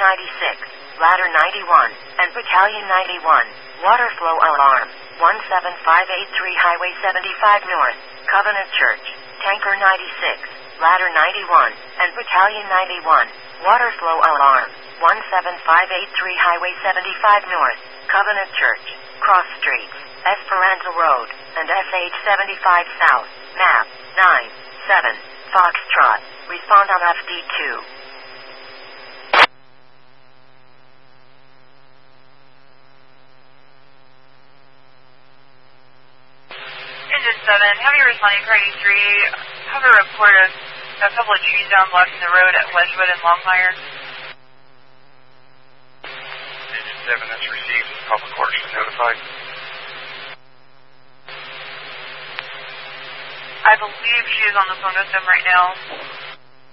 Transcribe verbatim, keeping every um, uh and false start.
ninety-six, Ladder ninety-one, and Battalion ninety-one. Water flow alarm. one seven five eight three Highway seventy-five North, Covenant Church. Tanker ninety-six, Ladder ninety-one, and Battalion ninety-one. Water flow alarm. one seven five eight three Highway seventy-five North, Covenant Church. Cross streets, Esperanza Road, and S H seventy-five South. Map nine seven, Foxtrot. Respond on F D two. Engine seven, heavy responding car eighty-three. Have a report of a couple of trees down blocking the road at Wedgwood and Longmire. Engine seven, that's received. Public Works is notified. I believe she is on the phone with them right now.